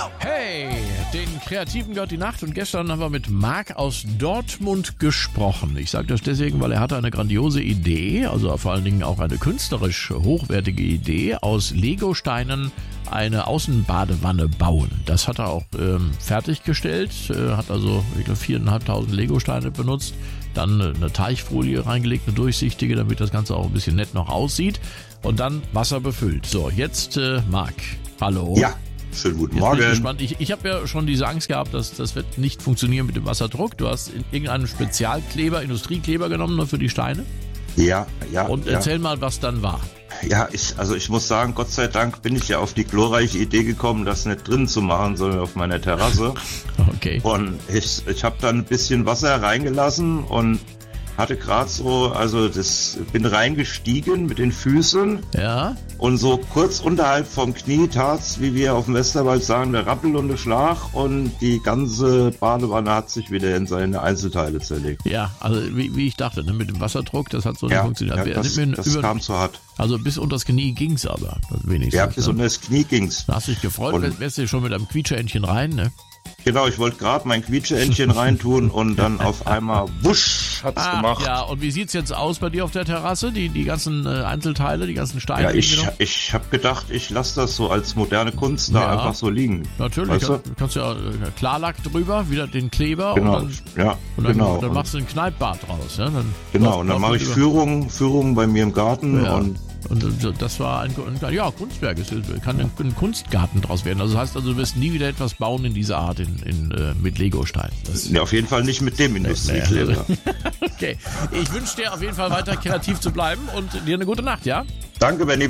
Hey, den Kreativen gehört die Nacht und gestern haben wir mit Marc aus Dortmund gesprochen. Ich sage das deswegen, weil er hatte eine grandiose Idee, also vor allen Dingen auch eine künstlerisch hochwertige Idee, aus Legosteinen eine Außenbadewanne bauen. Das hat er auch fertiggestellt, hat also 4.500 Legosteine benutzt, dann eine Teichfolie reingelegt, eine durchsichtige, damit das Ganze auch ein bisschen nett noch aussieht und dann Wasser befüllt. So, jetzt Marc, hallo. Ja. Schönen guten Morgen. Bin ich gespannt. Ich habe ja schon diese Angst gehabt, dass das wird nicht funktionieren mit dem Wasserdruck. Du hast irgendeinen Spezialkleber, Industriekleber genommen nur für die Steine. Ja. Und erzähl mal, was dann war. Ja, ich muss sagen, Gott sei Dank bin ich ja auf die glorreiche Idee gekommen, das nicht drin zu machen, sondern auf meiner Terrasse. Okay. Und ich habe dann ein bisschen Wasser reingelassen und hatte gerade so, bin reingestiegen mit den Füßen. Ja. Und so kurz unterhalb vom Knie tat's, wie wir auf dem Westerwald sagen, der Rappel und der Schlag und die ganze Badewanne hat sich wieder in seine Einzelteile zerlegt. Ja, also wie ich dachte, ne, mit dem Wasserdruck, das hat so nicht funktioniert. Ja, das kam zu hart. Also bis unter das Knie ging's aber, wenigstens. Ja, bis unter das Knie ging's. Da hast du dich gefreut, wärst du schon mit einem Quietscheentchen rein, ne? Genau, ich wollte gerade mein Quietscheentchen reintun und dann auf einmal wusch hat's gemacht. Ja, und wie sieht's jetzt aus bei dir auf der Terrasse? Die ganzen Einzelteile, die ganzen Steine? Ja, ich habe gedacht, ich lasse das so als moderne Kunst da einfach so liegen. Natürlich, weißt du? Du kannst ja Klarlack drüber, wieder den Kleber genau. und dann machst du ein Kneippbad draus. Ja? Und dann mache ich Führungen bei mir im Garten und das war ein Kunstwerk. Es kann ein Kunstgarten draus werden. Also das heißt, du wirst nie wieder etwas bauen in dieser Art mit Legosteinen. Ja, auf jeden Fall nicht mit dem Industriekleber. Okay, ich wünsche dir auf jeden Fall weiter kreativ zu bleiben und dir eine gute Nacht, ja? Danke, Benny.